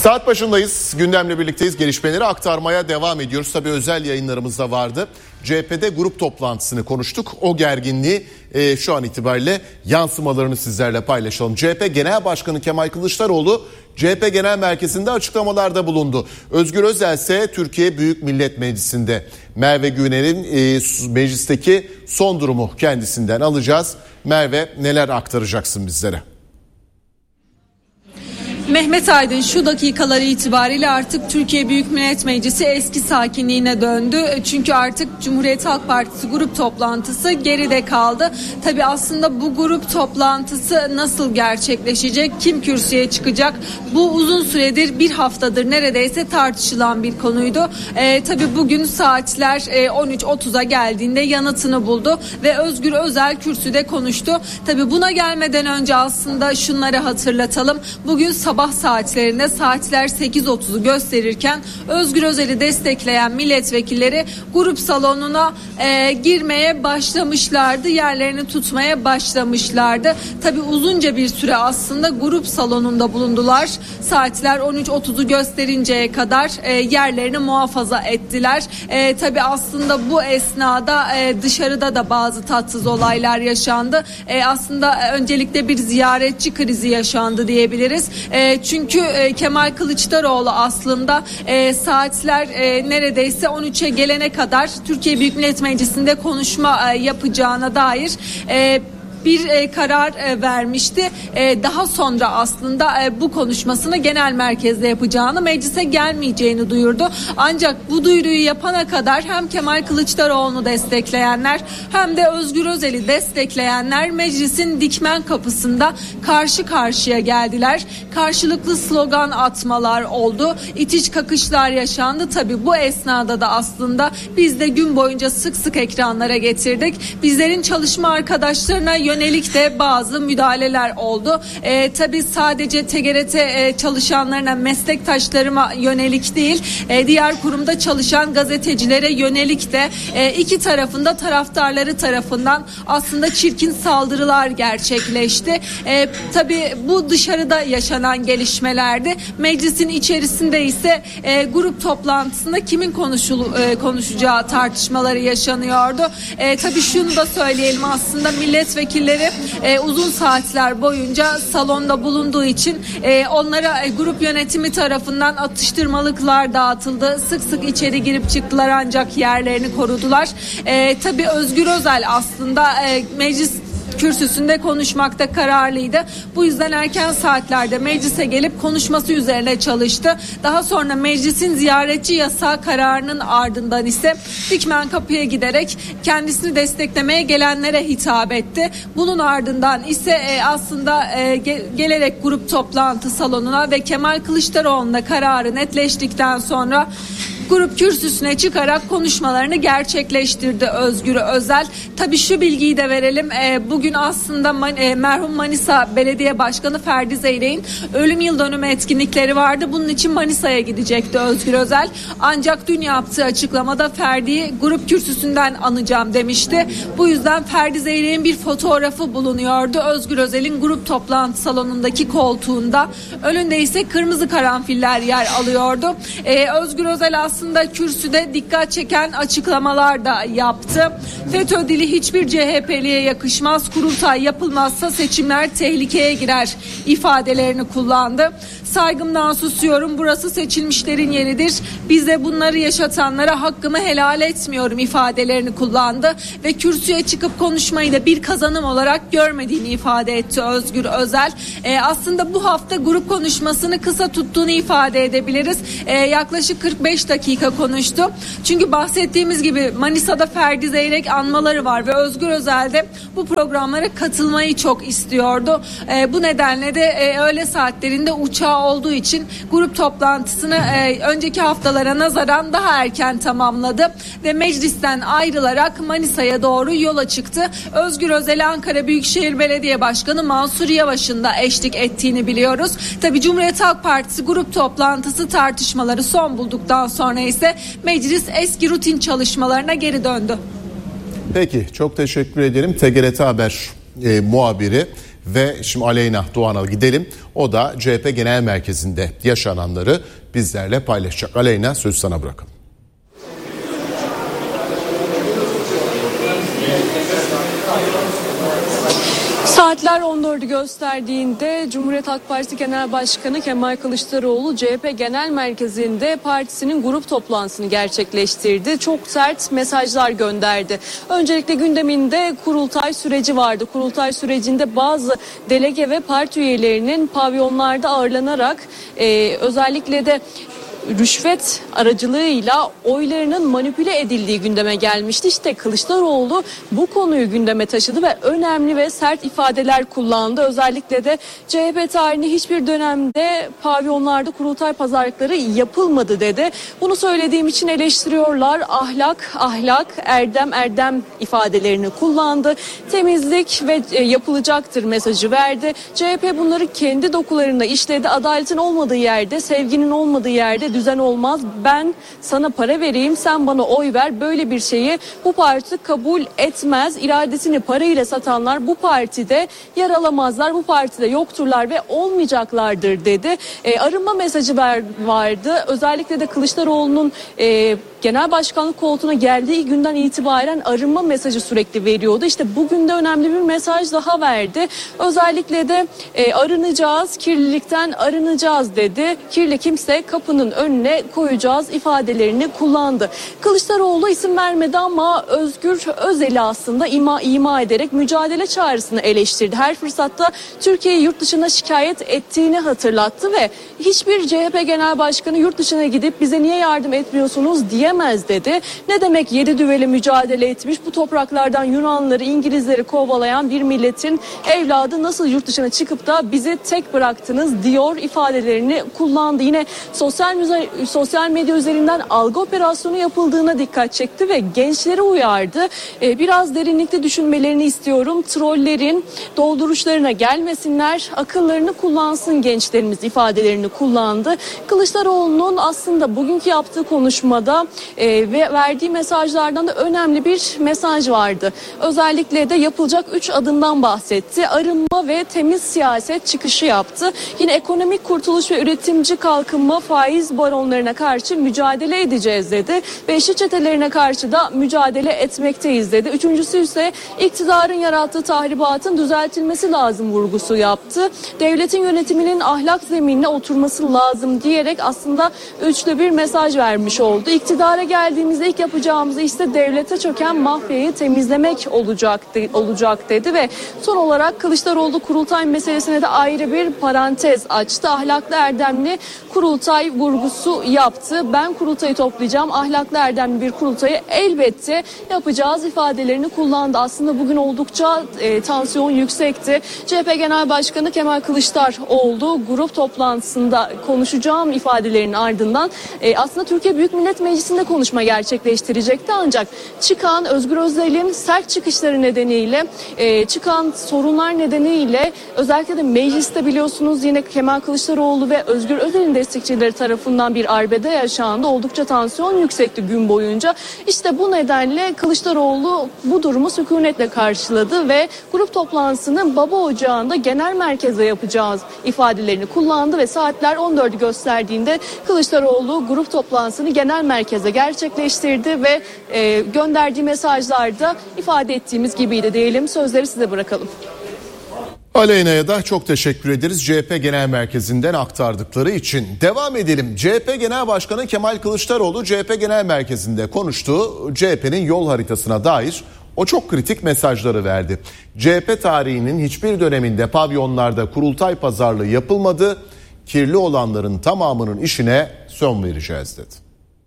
Saat başındayız. Gündemle birlikteyiz. Gelişmeleri aktarmaya devam ediyoruz. Tabii özel yayınlarımız da vardı. CHP'de grup toplantısını konuştuk. O gerginliği şu an itibariyle yansımalarını sizlerle paylaşalım. CHP Genel Başkanı Kemal Kılıçdaroğlu CHP Genel Merkezi'nde açıklamalarda bulundu. Özgür Özel ise Türkiye Büyük Millet Meclisi'nde. Merve Güner'in meclisteki son durumu kendisinden alacağız. Merve, neler aktaracaksın bizlere? Mehmet Aydın, şu dakikaları itibariyle artık Türkiye Büyük Millet Meclisi eski sakinliğine döndü. Çünkü artık Cumhuriyet Halk Partisi grup toplantısı geride kaldı. Tabii aslında bu grup toplantısı nasıl gerçekleşecek, kim kürsüye çıkacak? Bu uzun süredir, bir haftadır neredeyse tartışılan bir konuydu. Tabii bugün saatler 13.30'a geldiğinde yanıtını buldu ve Özgür Özel kürsüde konuştu. Tabii buna gelmeden önce aslında şunları hatırlatalım. Bugün sabah saatlerinde, saatler 8.30'u gösterirken Özgür Özel'i destekleyen milletvekilleri grup salonuna girmeye başlamışlardı. Yerlerini tutmaya başlamışlardı. Tabii uzunca bir süre aslında grup salonunda bulundular. Saatler 13.30'u gösterinceye kadar yerlerini muhafaza ettiler. Tabii aslında bu esnada dışarıda da bazı tatsız olaylar yaşandı. Aslında öncelikle bir ziyaretçi krizi yaşandı diyebiliriz. Çünkü Kemal Kılıçdaroğlu aslında saatler neredeyse 13'e gelene kadar Türkiye Büyük Millet Meclisi'nde konuşma yapacağına dair bir karar vermişti. Daha sonra aslında bu konuşmasını genel merkezde yapacağını, meclise gelmeyeceğini duyurdu. Ancak bu duyuruyu yapana kadar hem Kemal Kılıçdaroğlu'nu destekleyenler hem de Özgür Özel'i destekleyenler meclisin dikmen kapısında karşı karşıya geldiler. Karşılıklı slogan atmalar oldu. İtiş kakışlar yaşandı. Tabii bu esnada da aslında biz de gün boyunca sık sık ekranlara getirdik. Bizlerin çalışma arkadaşlarına yönelik de bazı müdahaleler oldu. Tabii sadece TGRT çalışanlarına, meslektaşlarıma yönelik değil, diğer kurumda çalışan gazetecilere yönelik de iki tarafında taraftarları tarafından aslında çirkin saldırılar gerçekleşti. Tabii bu dışarıda yaşanan gelişmelerdi. Meclisin içerisinde ise grup toplantısında kimin konuşacağı tartışmaları yaşanıyordu. Tabii şunu da söyleyelim, aslında milletvekilleri uzun saatler boyunca salonda bulunduğu için onlara grup yönetimi tarafından atıştırmalıklar dağıtıldı. Sık sık içeri girip çıktılar ancak yerlerini korudular. Tabii Özgür Özel aslında meclis kürsüsünde konuşmakta kararlıydı. Bu yüzden erken saatlerde meclise gelip konuşması üzerine çalıştı. Daha sonra meclisin ziyaretçi yasağı kararının ardından ise dikmen kapıya giderek kendisini desteklemeye gelenlere hitap etti. Bunun ardından ise aslında gelerek grup toplantı salonuna ve Kemal Kılıçdaroğlu'na kararı netleştikten sonra grup kürsüsüne çıkarak konuşmalarını gerçekleştirdi Özgür Özel. Tabii şu bilgiyi de verelim. Bugün aslında merhum Manisa Belediye Başkanı Ferdi Zeyrek'in ölüm yıl dönümü etkinlikleri vardı. Bunun için Manisa'ya gidecekti Özgür Özel. Ancak dün yaptığı açıklamada Ferdi'yi grup kürsüsünden anacağım demişti. Bu yüzden Ferdi Zeyrek'in bir fotoğrafı bulunuyordu. Özgür Özel'in grup toplantı salonundaki koltuğunda. Önünde ise kırmızı karanfiller yer alıyordu. Özgür Özel aslında kürsüde dikkat çeken açıklamalar da yaptı. FETÖ dili hiçbir CHP'liye yakışmaz. Kurultay yapılmazsa seçimler tehlikeye girer ifadelerini kullandı. Saygımdan susuyorum. Burası seçilmişlerin yeridir. Bize bunları yaşatanlara hakkımı helal etmiyorum ifadelerini kullandı ve kürsüye çıkıp konuşmayı da bir kazanım olarak görmediğini ifade etti Özgür Özel. Aslında bu hafta grup konuşmasını kısa tuttuğunu ifade edebiliriz. Yaklaşık 45 dakika konuştu. Çünkü bahsettiğimiz gibi Manisa'da Ferdi Zeyrek anmaları var ve Özgür Özel de bu programlara katılmayı çok istiyordu. Bu nedenle de öğle saatlerinde uçağı olduğu için grup toplantısını önceki haftalara nazaran daha erken tamamladı ve meclisten ayrılarak Manisa'ya doğru yola çıktı. Özgür Özel Ankara Büyükşehir Belediye Başkanı Mansur Yavaş'ın da eşlik ettiğini biliyoruz. Tabii Cumhuriyet Halk Partisi grup toplantısı tartışmaları son bulduktan sonra ise meclis eski rutin çalışmalarına geri döndü. Peki, çok teşekkür ederim. TGRT Haber muhabiri ve şimdi Aleyna Doğan'a gidelim. O da CHP Genel Merkezi'nde yaşananları bizlerle paylaşacak. Aleyna, sözü sana bırakalım. Saatler 14'ü gösterdiğinde Cumhuriyet Halk Partisi Genel Başkanı Kemal Kılıçdaroğlu CHP Genel Merkezi'nde partisinin grup toplantısını gerçekleştirdi. Çok sert mesajlar gönderdi. Öncelikle gündeminde kurultay süreci vardı. Kurultay sürecinde bazı delege ve parti üyelerinin pavyonlarda ağırlanarak özellikle de rüşvet aracılığıyla oylarının manipüle edildiği gündeme gelmişti. İşte Kılıçdaroğlu bu konuyu gündeme taşıdı ve önemli ve sert ifadeler kullandı. Özellikle de CHP tarihinde hiçbir dönemde pavyonlarda kurultay pazarlıkları yapılmadı dedi. Bunu söylediğim için eleştiriyorlar. Ahlak, erdem ifadelerini kullandı. Temizlik ve yapılacaktır mesajı verdi. CHP bunları kendi dokularında işledi. Adaletin olmadığı yerde, sevginin olmadığı yerde düzen olmaz. Ben sana para vereyim, sen bana oy ver. Böyle bir şeyi bu parti kabul etmez. İradesini parayla satanlar bu partide yer alamazlar. Bu partide yokturlar ve olmayacaklardır dedi. Arınma mesajı vardı. Özellikle de Kılıçdaroğlu'nun genel başkanlık koltuğuna geldiği günden itibaren arınma mesajı sürekli veriyordu. İşte bugün de önemli bir mesaj daha verdi. Özellikle de arınacağız, kirlilikten arınacağız dedi. Kirli kimse kapının önüne koyacağız ifadelerini kullandı. Kılıçdaroğlu isim vermedi ama Özgür Özel'i aslında ima ederek mücadele çağrısını eleştirdi. Her fırsatta Türkiye'yi yurt dışına şikayet ettiğini hatırlattı ve hiçbir CHP Genel Başkanı yurt dışına gidip bize niye yardım etmiyorsunuz diyemez dedi. Ne demek 7 düvele mücadele etmiş, bu topraklardan Yunanlıları, İngilizleri kovalayan bir milletin evladı nasıl yurt dışına çıkıp da bizi tek bıraktınız diyor ifadelerini kullandı. Yine sosyal medya üzerinden algı operasyonu yapıldığına dikkat çekti ve gençleri uyardı. Biraz derinlikte düşünmelerini istiyorum. Trollerin dolduruşlarına gelmesinler, akıllarını kullansın gençlerimiz ifadelerini kullandı. Kılıçdaroğlu'nun aslında bugünkü yaptığı konuşmada ve verdiği mesajlardan da önemli bir mesaj vardı. Özellikle de yapılacak 3 adımdan bahsetti. Arınma ve temiz siyaset çıkışı yaptı. Yine ekonomik kurtuluş ve üretimci kalkınma, faiz baronlarına karşı mücadele edeceğiz dedi. Beşli çetelerine karşı da mücadele etmekteyiz dedi. Üçüncüsü ise iktidarın yarattığı tahribatın düzeltilmesi lazım vurgusu yaptı. Devletin yönetiminin ahlak zeminine oturması lazım diyerek aslında üçlü bir mesaj vermiş oldu. İktidara geldiğimizde ilk yapacağımız işte devlete çöken mafyayı temizlemek olacak dedi ve son olarak Kılıçdaroğlu kurultay meselesine de ayrı bir parantez açtı. Ahlaklı erdemli kurultay vurgusu yaptı. Ben kurultayı toplayacağım. Ahlaklı erdemli bir kurultayı elbette yapacağız ifadelerini kullandı. Aslında bugün oldukça tansiyon yüksekti. CHP Genel Başkanı Kemal Kılıçdaroğlu grup toplantısında konuşacağım ifadelerinin ardından aslında Türkiye Büyük Millet Meclisi'nde konuşma gerçekleştirecekti. Ancak çıkan Özgür Özel'in sert çıkışları nedeniyle, çıkan sorunlar nedeniyle özellikle de mecliste biliyorsunuz yine Kemal Kılıçdaroğlu ve Özgür Özel'in destekçileri tarafından bir arbede yaşandı. Oldukça tansiyon yüksekti gün boyunca. İşte bu nedenle Kılıçdaroğlu bu durumu sükunetle karşıladı ve grup toplantısını Baba Ocağı'nda genel merkezde yapacağız ifadelerini kullandı ve saatler 14'ü gösterdiğinde Kılıçdaroğlu grup toplantısını genel merkezde gerçekleştirdi ve gönderdiği mesajlarda ifade ettiğimiz gibiydi diyelim. Sözleri size bırakalım. Aleyna'ya da çok teşekkür ederiz CHP Genel Merkezi'nden aktardıkları için. Devam edelim. CHP Genel Başkanı Kemal Kılıçdaroğlu CHP Genel Merkezi'nde konuştu. CHP'nin yol haritasına dair o çok kritik mesajları verdi. CHP tarihinin hiçbir döneminde pavyonlarda kurultay pazarlığı yapılmadı. Kirli olanların tamamının işine son vereceğiz dedi.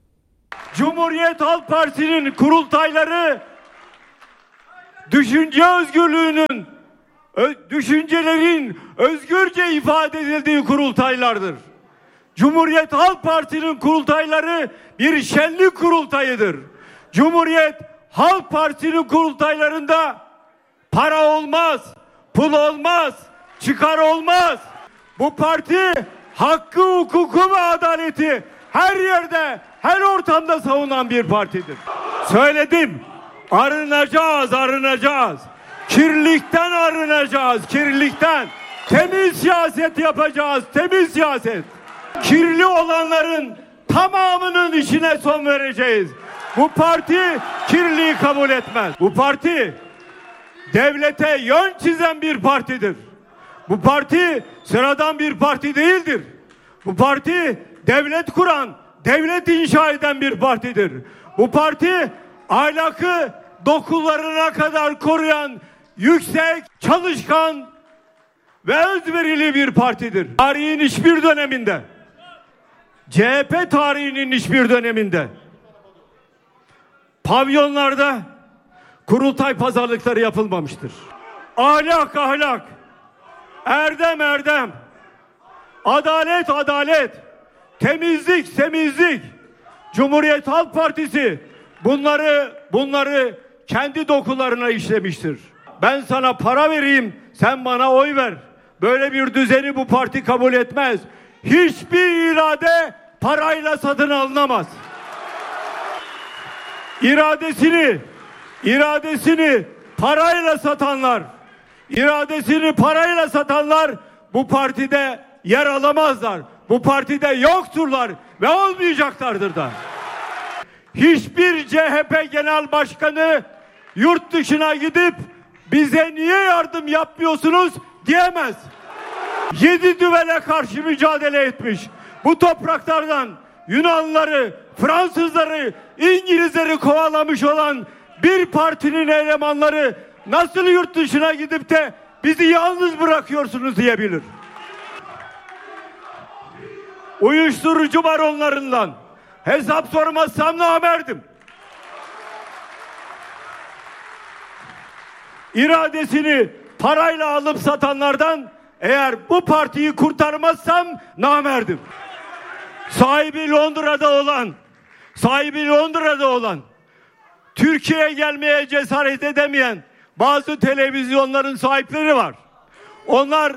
Cumhuriyet Halk Partisi'nin kurultayları düşünce özgürlüğünün, düşüncelerin özgürce ifade edildiği kurultaylardır. Cumhuriyet Halk Partisi'nin kurultayları bir şenlik kurultayıdır. Cumhuriyet Halk Partisi'nin kurultaylarında para olmaz, pul olmaz, çıkar olmaz. Bu parti hakkı, hukuku ve adaleti her yerde, her ortamda savunan bir partidir. Söyledim, arınacağız. Kirlilikten arınacağız, kirlilikten. Temiz siyaset yapacağız, temiz siyaset. Kirli olanların tamamının işine son vereceğiz. Bu parti kirliliği kabul etmez. Bu parti devlete yön çizen bir partidir. Bu parti sıradan bir parti değildir. Bu parti devlet kuran, devlet inşa eden bir partidir. Bu parti ahlakı dokularına kadar koruyan, yüksek, çalışkan ve özverili bir partidir. Tarihin hiçbir döneminde, CHP tarihinin hiçbir döneminde pavyonlarda kurultay pazarlıkları yapılmamıştır. Ahlak ahlak, erdem erdem, adalet adalet, temizlik temizlik. Cumhuriyet Halk Partisi bunları kendi dokularına işlemiştir. Ben sana para vereyim, sen bana oy ver. Böyle bir düzeni bu parti kabul etmez. Hiçbir irade parayla satın alınamaz. İradesini parayla satanlar bu partide yer alamazlar. Bu partide yokturlar ve olmayacaklardır da. Hiçbir CHP Genel Başkanı yurt dışına gidip bize niye yardım yapmıyorsunuz diyemez. 7 düvele karşı mücadele etmiş. Bu topraklardan Yunanlıları, Fransızları, İngilizleri kovalamış olan bir partinin elemanları nasıl yurt dışına gidip de bizi yalnız bırakıyorsunuz diyebilir. Uyuşturucu baronlarından hesap sormazsam namerdim. İradesini parayla alıp satanlardan eğer bu partiyi kurtarmazsam namerdim. Sahibi Londra'da olan, Türkiye'ye gelmeye cesaret edemeyen bazı televizyonların sahipleri var. Onlar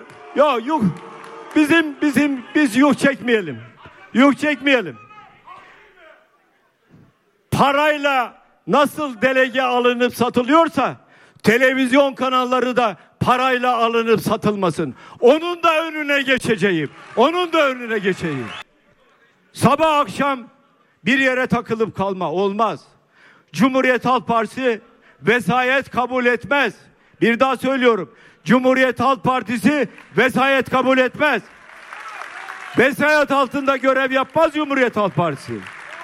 biz yuh çekmeyelim. Parayla nasıl delege alınıp satılıyorsa televizyon kanalları da parayla alınıp satılmasın. Onun da önüne geçeceğim. Sabah akşam bir yere takılıp kalma olmaz. Cumhuriyet Halk Partisi vesayet kabul etmez. Bir daha söylüyorum. Cumhuriyet Halk Partisi vesayet kabul etmez. Vesayet altında görev yapmaz Cumhuriyet Halk Partisi.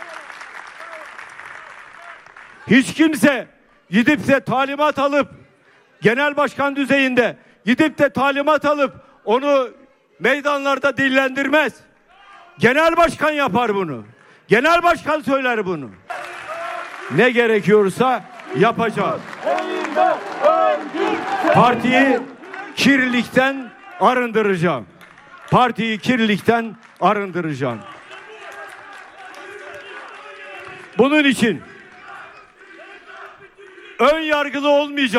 Hiç kimse gidip de talimat alıp genel başkan düzeyinde gidip de talimat alıp onu meydanlarda dillendirmez. Genel başkan yapar bunu. Genel başkan söyler bunu. Ne gerekiyorsa yapacağız. Partiyi kirlilikten arındıracağım. Bunun için ön yargılı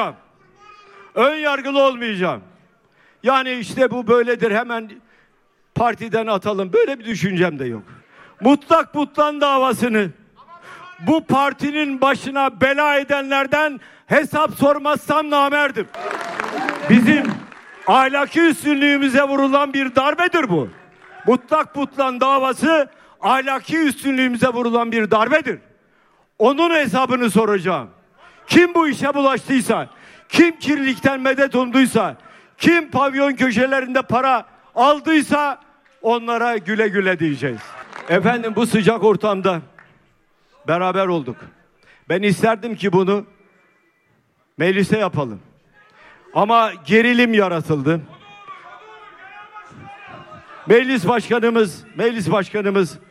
olmayacağım. Yani işte bu böyledir, hemen partiden atalım. Böyle bir düşüncem de yok. Mutlak Butlan davasını bu partinin başına bela edenlerden hesap sormazsam namerdim. Bizim ahlaki üstünlüğümüze vurulan bir darbedir bu. Mutlak Butlan davası ahlaki üstünlüğümüze vurulan bir darbedir. Onun hesabını soracağım. Kim bu işe bulaştıysa, kim kirlilikten medet umduysa, kim pavyon köşelerinde para aldıysa onlara güle güle diyeceğiz. Efendim, bu sıcak ortamda beraber olduk. Ben isterdim ki bunu meclise yapalım. Ama gerilim yaratıldı. Meclis başkanımız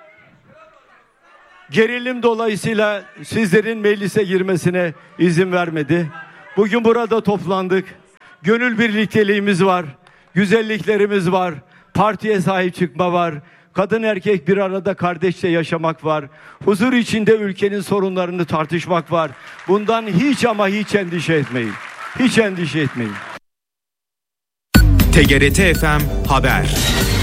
gerilim dolayısıyla sizlerin meclise girmesine izin vermedi. Bugün burada toplandık. Gönül birlikteliğimiz var. Güzelliklerimiz var. Partiye sahip çıkma var. Kadın erkek bir arada kardeşçe yaşamak var. Huzur içinde ülkenin sorunlarını tartışmak var. Bundan hiç ama hiç endişe etmeyin. Hiç endişe etmeyin. TGRT FM Haber.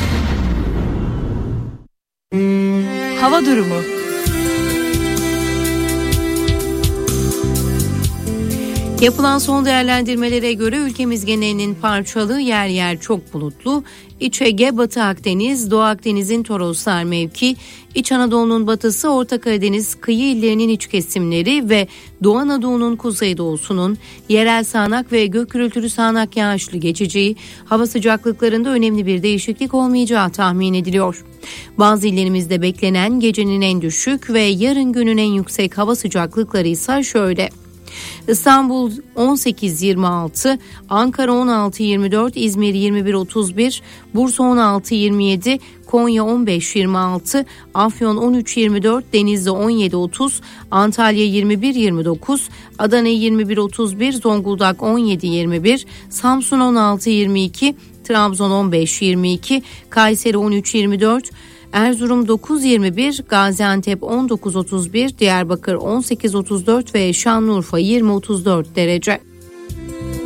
Hava durumu. Yapılan son değerlendirmelere göre ülkemiz genelinin parçalı, yer yer çok bulutlu, İç Ege, Batı Akdeniz, Doğu Akdeniz'in Toroslar mevki, İç Anadolu'nun batısı, Orta Karadeniz kıyı illerinin iç kesimleri ve Doğu Anadolu'nun kuzeydoğusunun yerel sağanak ve gök gürültülü sağanak yağışlı geçeceği, hava sıcaklıklarında önemli bir değişiklik olmayacağı tahmin ediliyor. Bazı illerimizde beklenen gecenin en düşük ve yarın günün en yüksek hava sıcaklıkları ise şöyle: İstanbul 18-26, Ankara 16-24, İzmir 21-31, Bursa 16-27, Konya 15-26, Afyon 13-24, Denizli 17-30, Antalya 21-29, Adana 21-31, Zonguldak 17-21, Samsun 16-22, Trabzon 15-22, Kayseri 13-24, Erzurum 9-21, Gaziantep 19-31, Diyarbakır 18-34 ve Şanlıurfa 20-34 derece.